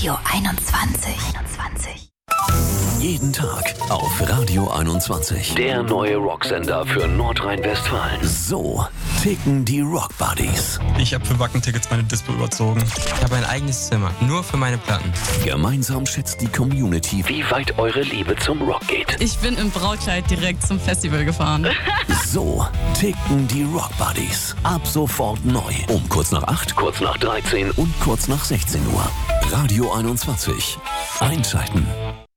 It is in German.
Radio 21. Jeden Tag auf Radio 21. Der neue Rocksender für Nordrhein-Westfalen. So ticken die Rock Buddies. Ich habe für Wacken-Tickets meine Dispo überzogen. Ich habe ein eigenes Zimmer, nur für meine Platten. Gemeinsam schätzt die Community, wie weit eure Liebe zum Rock geht. Ich bin im Brautkleid direkt zum Festival gefahren. So ticken die Rock Buddies. Ab sofort neu. Um kurz nach 8, kurz nach 13 und kurz nach 16 Uhr. Radio 21. Einschalten.